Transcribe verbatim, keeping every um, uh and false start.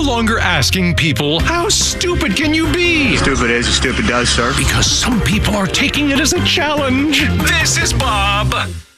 longer asking people, how stupid can you be? Stupid is as stupid does, sir. Because some people are taking it as a challenge. This is Bob.